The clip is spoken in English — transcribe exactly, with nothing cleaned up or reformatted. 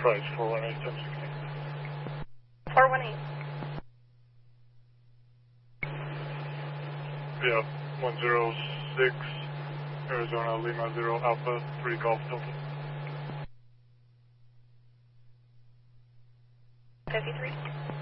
Price, four one eight, ten sixteen. four one eight. Yeah, one zero six, Arizona Lima zero Alpha, three Golf Delta. fifty-three.